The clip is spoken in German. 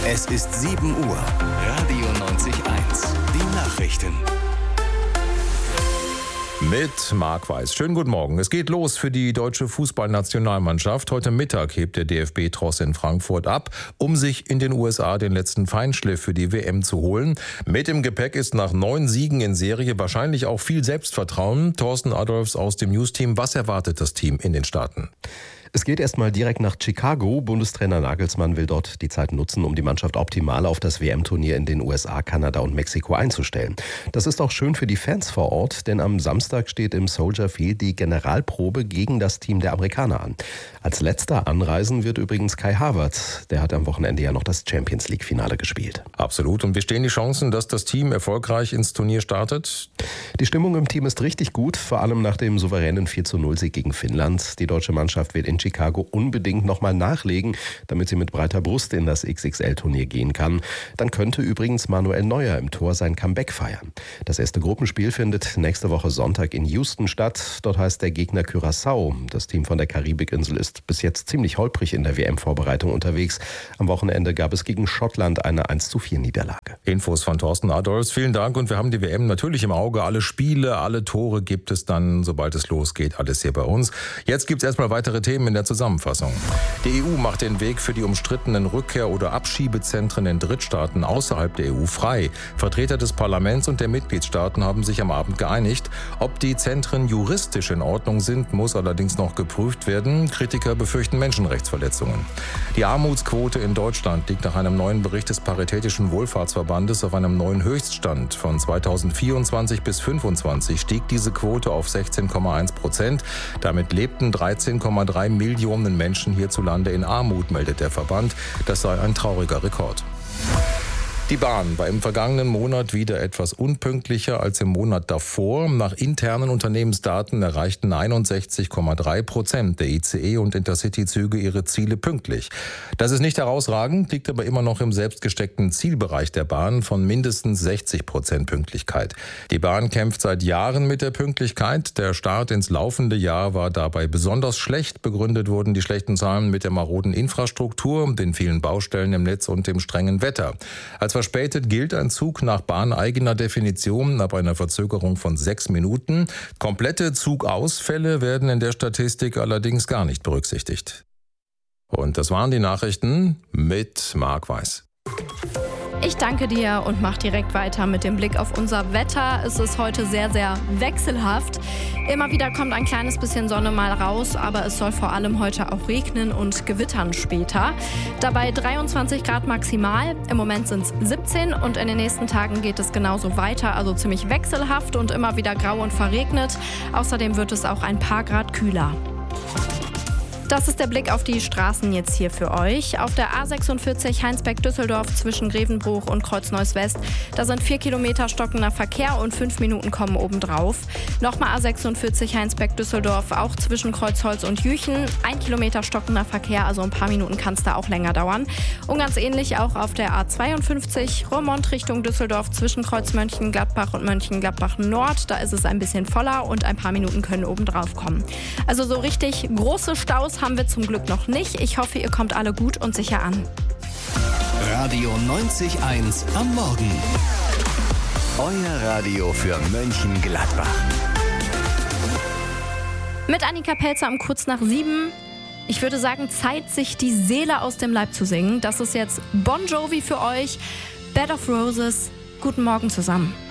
Es ist 7 Uhr. Radio 90.1. Die Nachrichten. Mit Marc Weiß. Schönen guten Morgen. Es geht los für die deutsche Fußballnationalmannschaft. Heute Mittag hebt der DFB-Tross in Frankfurt ab, um sich in den USA den letzten Feinschliff für die WM zu holen. Mit im Gepäck ist nach 9 Siegen in Serie wahrscheinlich auch viel Selbstvertrauen. Thorsten Adolfs aus dem News-Team. Was erwartet das Team in den Staaten? Es geht erstmal direkt nach Chicago. Bundestrainer Nagelsmann will dort die Zeit nutzen, um die Mannschaft optimal auf das WM-Turnier in den USA, Kanada und Mexiko einzustellen. Das ist auch schön für die Fans vor Ort, denn am Samstag steht im Soldier Field die Generalprobe gegen das Team der Amerikaner an. Als letzter anreisen wird übrigens Kai Havertz. Der hat am Wochenende ja noch das Champions-League-Finale gespielt. Absolut. Und wie stehen die Chancen, dass das Team erfolgreich ins Turnier startet? Die Stimmung im Team ist richtig gut, vor allem nach dem souveränen 4:0-Sieg gegen Finnland. Die deutsche Mannschaft wird in Chicago unbedingt nochmal nachlegen, damit sie mit breiter Brust in das XXL-Turnier gehen kann. Dann könnte übrigens Manuel Neuer im Tor sein Comeback feiern. Das erste Gruppenspiel findet nächste Woche Sonntag in Houston statt. Dort heißt der Gegner Curaçao. Das Team von der Karibikinsel ist bis jetzt ziemlich holprig in der WM-Vorbereitung unterwegs. Am Wochenende gab es gegen Schottland eine 1:4-Niederlage. Infos von Thorsten Adolfs. Vielen Dank und wir haben die WM natürlich im Auge. Alle Spiele, alle Tore gibt es dann, sobald es losgeht, alles hier bei uns. Jetzt gibt es erstmal weitere Themen in der Zusammenfassung. Die EU macht den Weg für die umstrittenen Rückkehr- oder Abschiebezentren in Drittstaaten außerhalb der EU frei. Vertreter des Parlaments und der Mitgliedstaaten haben sich am Abend geeinigt. Ob die Zentren juristisch in Ordnung sind, muss allerdings noch geprüft werden. Kritiker befürchten Menschenrechtsverletzungen. Die Armutsquote in Deutschland liegt nach einem neuen Bericht des Paritätischen Wohlfahrtsverbandes auf einem neuen Höchststand. Von 2024 bis 2025 stieg diese Quote auf 16,1%. Damit lebten 13,3 Millionen Menschen hierzulande in Armut, meldet der Verband. Das sei ein trauriger Rekord. Die Bahn war im vergangenen Monat wieder etwas unpünktlicher als im Monat davor. Nach internen Unternehmensdaten erreichten 61,3% der ICE- und Intercity-Züge ihre Ziele pünktlich. Das ist nicht herausragend, liegt aber immer noch im selbstgesteckten Zielbereich der Bahn von mindestens 60% Pünktlichkeit. Die Bahn kämpft seit Jahren mit der Pünktlichkeit. Der Start ins laufende Jahr war dabei besonders schlecht. Begründet wurden die schlechten Zahlen mit der maroden Infrastruktur, den vielen Baustellen im Netz und dem strengen Wetter. Als verspätet gilt ein Zug nach bahneigener Definition ab einer Verzögerung von 6 Minuten. Komplette Zugausfälle werden in der Statistik allerdings gar nicht berücksichtigt. Und das waren die Nachrichten mit Marc Weiß. Ich danke dir und mach direkt weiter mit dem Blick auf unser Wetter. Es ist heute sehr, sehr wechselhaft. Immer wieder kommt ein kleines bisschen Sonne mal raus, aber es soll vor allem heute auch regnen und gewittern später. Dabei 23 Grad maximal, im Moment sind es 17 und in den nächsten Tagen geht es genauso weiter, also ziemlich wechselhaft und immer wieder grau und verregnet. Außerdem wird es auch ein paar Grad kühler. Das ist der Blick auf die Straßen jetzt hier für euch. Auf der A46 Heinsberg-Düsseldorf zwischen Grevenbruch und Kreuz-Neuss-West. Da sind 4 Kilometer stockender Verkehr und 5 Minuten kommen obendrauf. Nochmal A46 Heinsberg-Düsseldorf, auch zwischen Kreuzholz und Jüchen. 1 Kilometer stockender Verkehr, also ein paar Minuten kann es da auch länger dauern. Und ganz ähnlich auch auf der A52 Roermond Richtung Düsseldorf zwischen Kreuz-Mönchengladbach und Mönchengladbach-Nord. Da ist es ein bisschen voller und ein paar Minuten können obendrauf kommen. Also so richtig große Staus haben wir zum Glück noch nicht. Ich hoffe, ihr kommt alle gut und sicher an. Radio 90.1 am Morgen. Euer Radio für Mönchengladbach. Mit Annika Pelzer um kurz nach 7. Ich würde sagen, Zeit, sich die Seele aus dem Leib zu singen. Das ist jetzt Bon Jovi für euch. Bed of Roses. Guten Morgen zusammen.